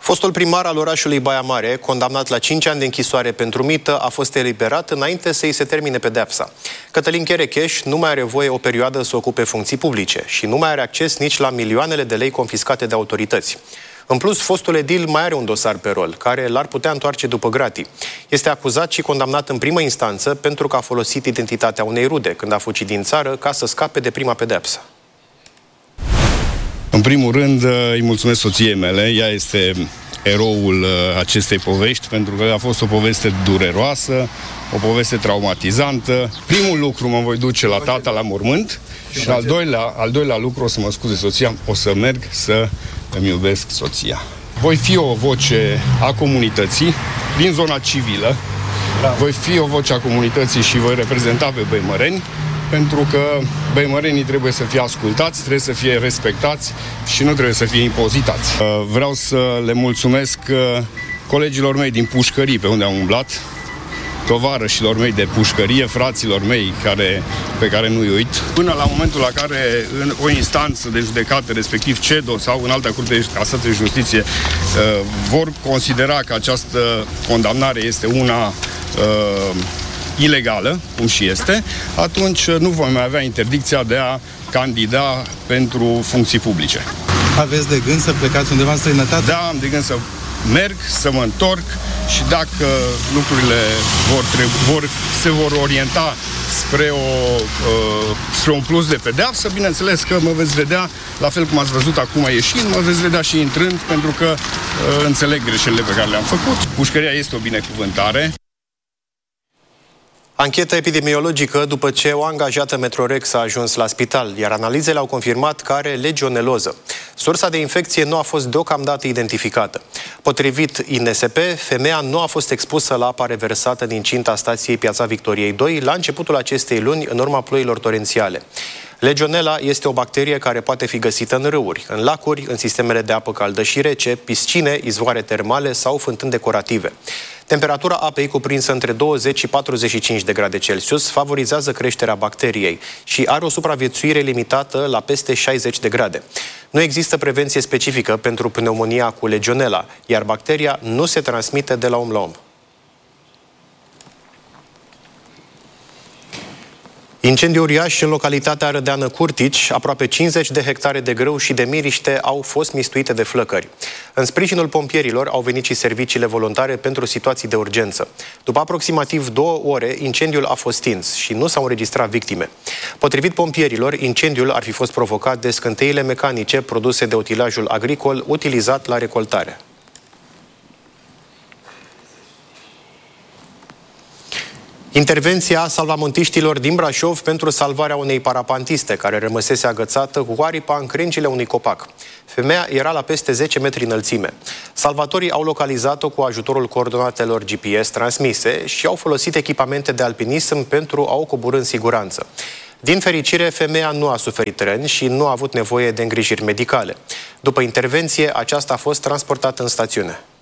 Fostul primar al orașului Baia Mare, condamnat la 5 ani de închisoare pentru mită, a fost eliberat înainte să îi se termine pedeapsa. Cătălin Cherecheș nu mai are voie o perioadă să ocupe funcții publice și nu mai are acces nici la milioanele de lei confiscate de autorități. În plus, fostul edil mai are un dosar pe rol, care l-ar putea întoarce după gratii. Este acuzat și condamnat în primă instanță pentru că a folosit identitatea unei rude când a fugit din țară ca să scape de prima pedeapsă. În primul rând, îi mulțumesc soției mele. Ea este eroul acestei povești, pentru că a fost o poveste dureroasă, o poveste traumatizantă. Primul lucru, mă voi duce la tata la mormânt și al doilea lucru, o să mă scuze soția, o să merg să îmi iubesc soția. Voi fi o voce a comunității din zona civilă. Voi fi o voce a comunității și voi reprezenta pe băimăreni, pentru că băimărenii trebuie să fie ascultați, trebuie să fie respectați și nu trebuie să fie impozitați. Vreau să le mulțumesc colegilor mei din pușcării pe unde am umblat, tovarășilor mei de pușcărie, fraților mei pe care nu-i uit. Până la momentul la care în o instanță de judecată, respectiv CEDO sau în alta curte de casație de justiție, vor considera că această condamnare este una ilegală, cum și este, atunci nu vom mai avea interdicția de a candida pentru funcții publice. Aveți de gând să plecați undeva în străinătate? Da, am de gând să merg, să mă întorc și dacă lucrurile se vor orienta spre un plus de pedeapsă, bineînțeles că mă veți vedea, la fel cum ați văzut acum ieșind, mă veți vedea și intrând, pentru că înțeleg greșelile pe care le-am făcut. Pușcăria este o binecuvântare. Anchetă epidemiologică după ce o angajată Metrorex a ajuns la spital, iar analizele au confirmat că are legioneloză. Sursa de infecție nu a fost deocamdată identificată. Potrivit INSP, femeia nu a fost expusă la apa reversată din cinta stației Piața Victoriei 2 la începutul acestei luni, în urma ploilor torențiale. Legionella este o bacterie care poate fi găsită în râuri, în lacuri, în sistemele de apă caldă și rece, piscine, izvoare termale sau fântâni decorative. Temperatura apei cuprinsă între 20 și 45 de grade Celsius favorizează creșterea bacteriei și are o supraviețuire limitată la peste 60 de grade. Nu există prevenție specifică pentru pneumonia cu Legionella, iar bacteria nu se transmite de la om la om. Incendiu uriaș în localitatea Rădeană Curtici, aproape 50 de hectare de grâu și de miriște au fost mistuite de flăcări. În sprijinul pompierilor au venit și serviciile voluntare pentru situații de urgență. După aproximativ 2 ore, incendiul a fost stins și nu s-au înregistrat victime. Potrivit pompierilor, incendiul ar fi fost provocat de scânteile mecanice produse de utilajul agricol utilizat la recoltare. Intervenția salvamontiștilor din Brașov pentru salvarea unei parapantiste care rămăsese agățată cu aripa în crengile unui copac. Femeia era la peste 10 metri înălțime. Salvatorii au localizat-o cu ajutorul coordonatelor GPS transmise și au folosit echipamente de alpinism pentru a o coborî în siguranță. Din fericire, femeia nu a suferit răni și nu a avut nevoie de îngrijiri medicale. După intervenție, aceasta a fost transportată în stațiune.